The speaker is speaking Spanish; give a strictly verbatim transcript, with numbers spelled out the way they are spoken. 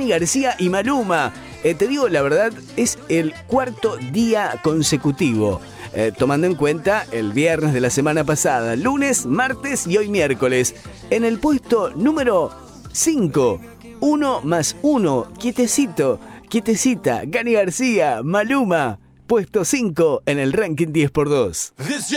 Gani García y Maluma. Eh, te digo la verdad, es el cuarto día consecutivo, eh, tomando en cuenta el viernes de la semana pasada, lunes, martes y hoy miércoles. En el puesto número cinco, uno más uno, quietecito, quietecita, Gani García, Maluma, puesto cinco en el ranking diez por dos.